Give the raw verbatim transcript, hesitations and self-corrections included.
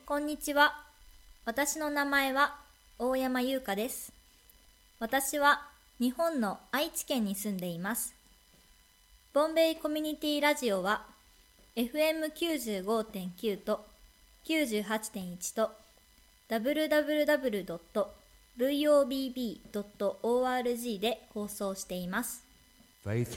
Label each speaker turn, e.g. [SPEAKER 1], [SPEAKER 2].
[SPEAKER 1] こんにちは。私の名前は大山優香です。私は日本の愛知県に住んでいます。ボンベイコミュニティラジオは エフエムきゅうじゅうごてんきゅう と きゅうじゅうはちてんいち と ダブリューダブリューダブリュードットブイオービービードットオーアールジー で放送しています。
[SPEAKER 2] Faith